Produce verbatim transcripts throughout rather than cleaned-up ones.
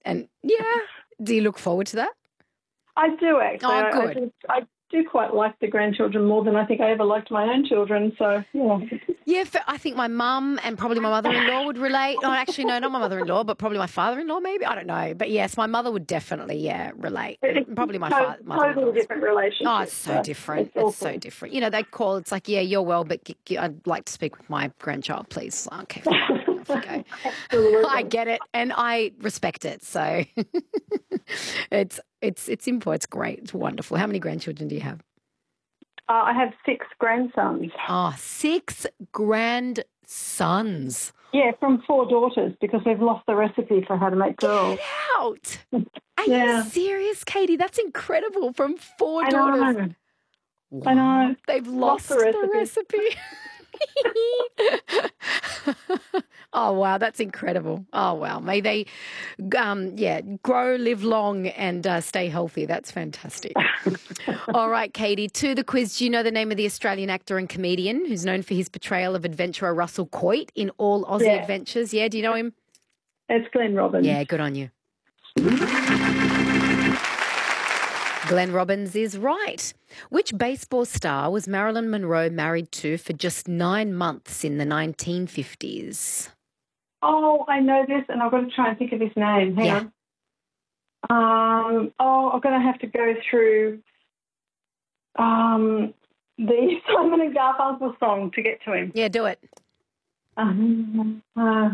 And, yeah, do you look forward to that? I do, actually. Oh, I- good. I, just, I do quite like the grandchildren more than I think I ever liked my own children, so, yeah. Yeah, for, I think my mum and probably my mother-in-law would relate. Oh, actually, no, not my mother-in-law, but probably my father-in-law maybe. I don't know. But, yes, my mother would definitely, yeah, relate. It's Probably my to- fa- mother-in-law. Totally different relationship. Oh, it's so different. It's, It's so awful. different. You know, they call, it's like, yeah, you're well, but g- g- I'd like to speak with my grandchild, please. Okay, fine. Off you go. Absolutely. I get it and I respect it. So it's it's it's simple. It's great. It's wonderful. How many grandchildren do you have? Uh, I have six grandsons. Oh, six grandsons. Yeah, from four daughters because they've lost the recipe for how to make girls. Get out. Are Yeah. you serious, Katie? That's incredible. From four I daughters. know. Wow. I know. They've lost, Lost the the recipe. Oh, wow. That's incredible. Oh, wow. May they, um, yeah, grow, live long and uh, stay healthy. That's fantastic. All right, Katie, to the quiz. Do you know the name of the Australian actor and comedian who's known for his portrayal of adventurer Russell Coight in All Aussie Yeah. Adventures? Yeah, do you know him? It's Glenn Robbins. Yeah, good on you. Glenn Robbins is right. Which baseball star was Marilyn Monroe married to for just nine months in the nineteen fifties? Oh, I know this, and I've got to try and think of his name. Hang Yeah. on. Um, oh, I'm going to have to go through um, the Simon and Garfunkel song to get to him. Yeah, do it. Um, I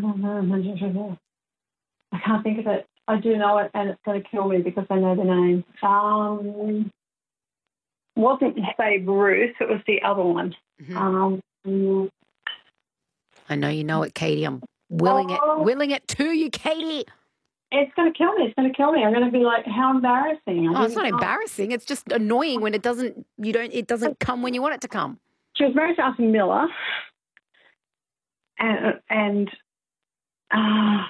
can't think of it. I do know it, and it's going to kill me because I know the name. Um, wasn't Babe Ruth, it was the other one. Mhm. Um, mm, I know you know it, Katie. I'm willing Oh. it, willing it to you, Katie. it's going to kill me. It's going to kill me. I'm going to be like, how embarrassing. I Oh, it's didn't not know. embarrassing. It's just annoying when it doesn't. You don't. It doesn't come when you want it to come. She was married to Arthur Miller, and and uh,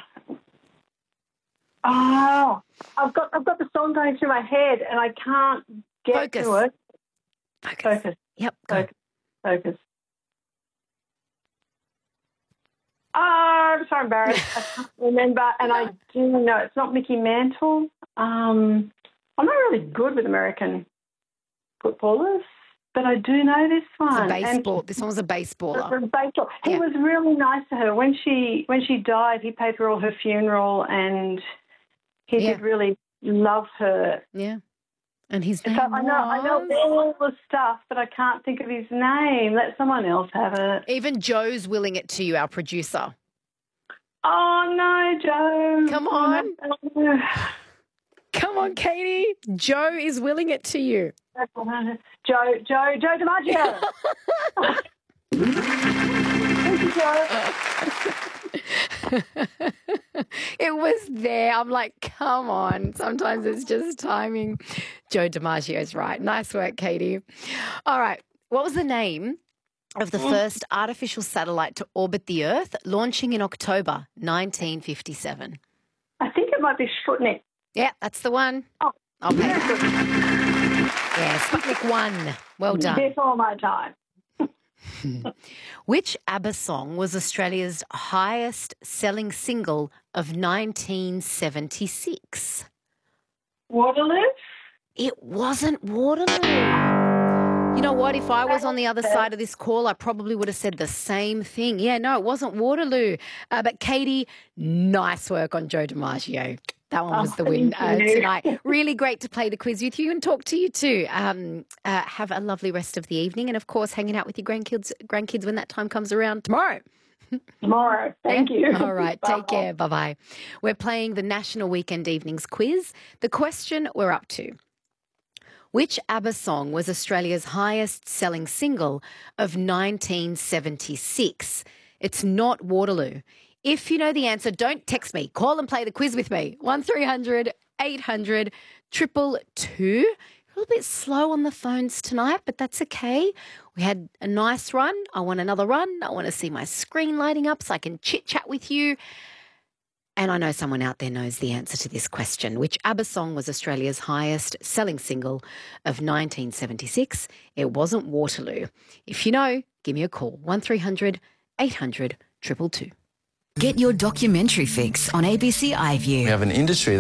oh, I've got I've got the song going through my head, and I can't get Focus. to it. Focus. Focus, Yep. Go. focus, focus. Oh, I'm so embarrassed. I can't remember, and I do know it's not Mickey Mantle. Um, I'm not really good with American footballers, but I do know this It's a one. baseball. This one was a And baseballer. from baseball. He Yeah. was really nice to her. When she when she died, he paid for all her funeral, and he Yeah. did really love her. Yeah. And his So name I know I know was- all the stuff, but I can't think of his name. Let someone else have it. Even Joe's willing it to you, our producer. Oh no, Joe! Come Oh, on. no. Come on, Katie. Joe is willing it to you. Joe, Joe, Joe DiMaggio. Thank you, Joe. It was there. I'm like, come on. Sometimes it's just timing. Joe DiMaggio's right. Nice work, Katie. All right. What was the name of the first artificial satellite to orbit the Earth, launching in October nineteen fifty-seven? I think it might be Sputnik. Yeah, that's the one. Oh, I'll pay. very good. Yeah, Sputnik one. Well done. Before my time. Which ABBA song was Australia's highest selling single of nineteen seventy-six? Waterloo? It wasn't Waterloo. You know what? If I was on the other side of this call, I probably would have said the same thing. Yeah, no, it wasn't Waterloo. Uh, but Katie, nice work on Joe DiMaggio. That one was Oh, the win uh, thank you. tonight. Really great to play the quiz with you and talk to you too. Um, uh, have a lovely rest of the evening, and of course, hanging out with your grandkids, grandkids when that time comes around tomorrow. Tomorrow. Thank you. All right. Bye. Take care. Bye bye. We're playing the National Weekend Evenings quiz. The question we're up to: which ABBA song was Australia's highest selling single of nineteen seventy-six? It's not Waterloo. If you know the answer, don't text me. Call and play the quiz with me. one three hundred eight hundred two two two. A little bit slow on the phones tonight, but that's okay. We had a nice run. I want another run. I want to see my screen lighting up so I can chit-chat with you. And I know someone out there knows the answer to this question. Which ABBA song was Australia's highest selling single of nineteen seventy-six? It wasn't Waterloo. If you know, give me a call. one three hundred eight hundred two two two. Get your documentary fix on A B C iView. We have an industry